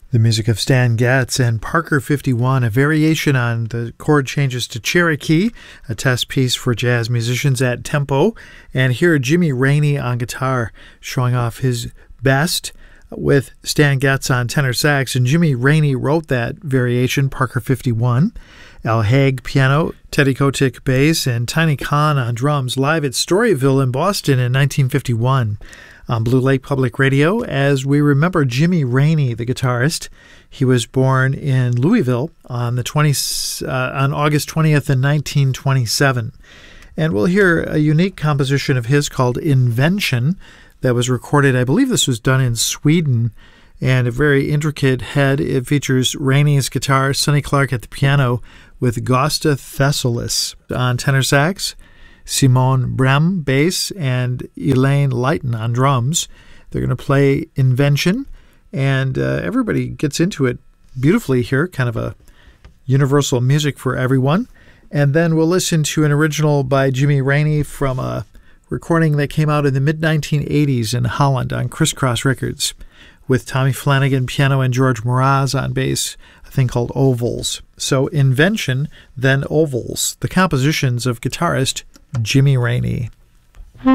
The music of Stan Getz and Parker 51, a variation on the chord changes to Cherokee, a test piece for jazz musicians at tempo. And here Jimmy Rainey on guitar, showing off his best with Stan Getz on tenor sax. And Jimmy Rainey wrote that variation, Parker 51. Al Haig piano, Teddy Kotick bass, and Tiny Khan on drums, live at Storyville in Boston in 1951. On Blue Lake Public Radio, as we remember Jimmy Rainey, the guitarist. He was born in Louisville on August 20th in 1927. And we'll hear a unique composition of his called Invention that was recorded, I believe this was done in Sweden, and a very intricate head. It features Rainey's guitar, Sonny Clark at the piano, with Gosta Thessalis on tenor sax, Simone Brem, bass, and Elaine Leighton on drums. They're going to play Invention, and everybody gets into it beautifully here, kind of a universal music for everyone. And then we'll listen to an original by Jimmy Rainey from a recording that came out in the mid-1980s in Holland on Crisscross Records, with Tommy Flanagan piano and George Mraz on bass, a thing called Ovals. So Invention, then Ovals, the compositions of guitarist Jimmy Rainey.